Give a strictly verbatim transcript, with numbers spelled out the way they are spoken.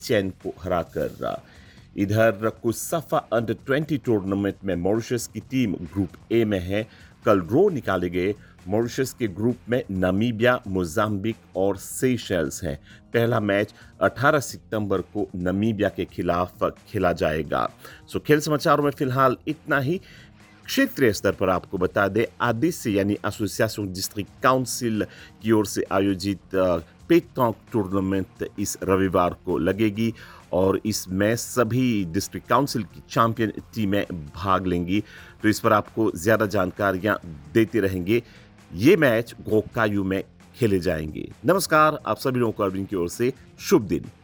चीन को हराकर। इधर कुसाफा अंडर ट्वेंटी टूर्नामेंट में मॉरिशस की टीम ग्रुप ए में है। कल ड्रॉ निकाले गए मॉरिशस के ग्रुप में नामीबिया, मोजाम्बिक और सेशेल्स हैं। पहला मैच अठारह सितंबर को नामीबिया के खिलाफ खेला जाएगा। सो खेल समाचारों में फिलहाल इतना ही। क्षेत्रीय स्तर पर आपको बता दें, आदिस्य यानी एसोसिएशन डिस्ट्रिक्ट काउंसिल की ओर से आयोजित पेटॉन्क टूर्नामेंट इस रविवार को लगेगी और इसमें सभी डिस्ट्रिक्ट काउंसिल की चैंपियन टीमें भाग लेंगी। तो इस पर आपको ज़्यादा जानकारियां देते रहेंगे। ये मैच गोकायू में खेले जाएंगे। नमस्कार, आप सभी लोगों को अरविंद की ओर से शुभ दिन।